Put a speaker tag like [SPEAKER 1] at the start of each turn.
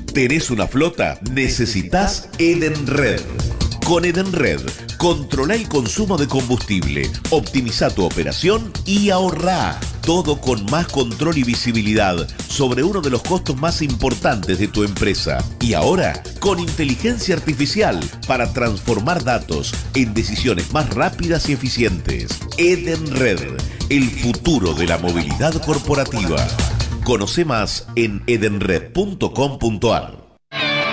[SPEAKER 1] ¿Tenés una flota? Necesitas Edenred. Con Edenred, controla el consumo de combustible, optimiza tu operación y ahorrá. Todo con más control y visibilidad sobre uno de los costos más importantes de tu empresa. Y ahora, con inteligencia artificial para transformar datos en decisiones más rápidas y eficientes. Edenred, el futuro de la movilidad corporativa. Conoce más en edenred.com.ar.